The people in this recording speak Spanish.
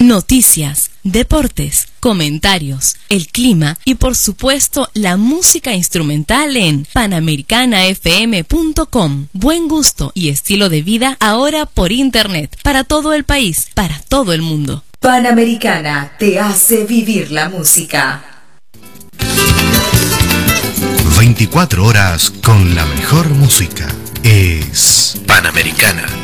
Noticias, deportes, comentarios, el clima y por supuesto la música instrumental en panamericanafm.com. Buen gusto y estilo de vida ahora por internet, para todo el país, para todo el mundo. Panamericana te hace vivir la música. 24 horas con la mejor música. Es Panamericana.